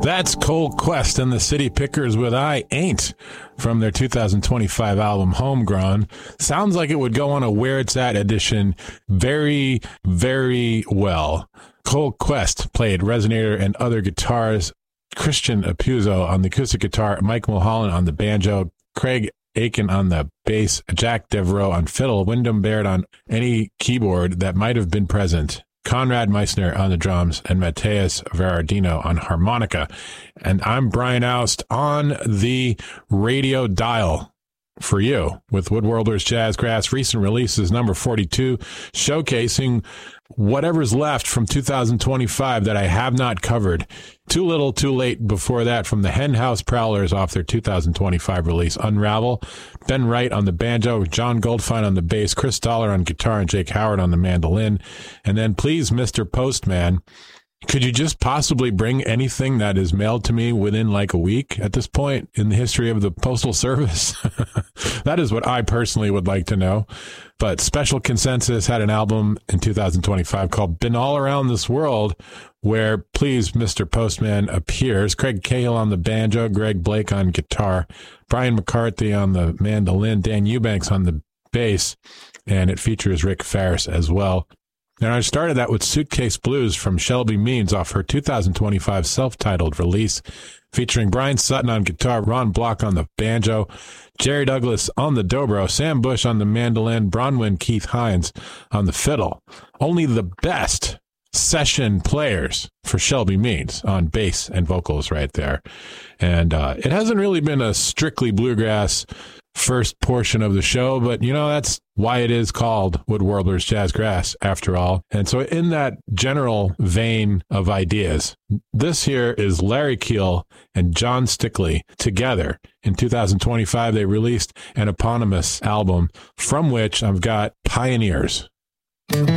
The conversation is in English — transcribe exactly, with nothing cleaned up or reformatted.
That's Cold Quest and the City Pickers with I Ain't from their two thousand twenty-five album Homegrown. Sounds like it would go on a Where It's At edition very, very well. Cold Quest played resonator and other guitars. Christian Apuzzo on the acoustic guitar, Mike Mulholland on the banjo, Craig Aiken on the bass, Jack Devereaux on fiddle, Wyndham Baird on any keyboard that might have been present, Conrad Meissner on the drums, and Mateus Varardino on harmonica. And I'm Brian Oust on the radio dial for you with Woodworlders Jazzgrass recent releases number forty-two, showcasing whatever's left from two thousand twenty-five that I have not covered. Too Little, Too Late before that from the Hen House Prowlers off their two thousand twenty-five release Unravel. Ben Wright on the banjo, John Goldfine on the bass, Chris Dollar on guitar, and Jake Howard on the mandolin. And then Please Mister Postman, could you just possibly bring anything that is mailed to me within like a week at this point in the history of the Postal Service? That is what I personally would like to know. But Special Consensus had an album in two thousand twenty-five called Been All Around This World, where Please Mister Postman appears. Craig Cahill on the banjo, Greg Blake on guitar, Brian McCarthy on the mandolin, Dan Eubanks on the bass, and it features Rick Ferris as well. And I started that with Suitcase Blues from Shelby Means off her two thousand twenty-five self-titled release, featuring Brian Sutton on guitar, Ron Block on the banjo, Jerry Douglas on the dobro, Sam Bush on the mandolin, Bronwyn Keith Hines on the fiddle. Only the best session players for Shelby Means on bass and vocals right there. And uh, it hasn't really been a strictly bluegrass first portion of the show, but you know, that's why it is called Woodworlders Jazzgrass after all. And so in that general vein of ideas, this here is Larry Keel and John Stickley together. In two thousand twenty-five, they released an eponymous album from which I've got Pioneers.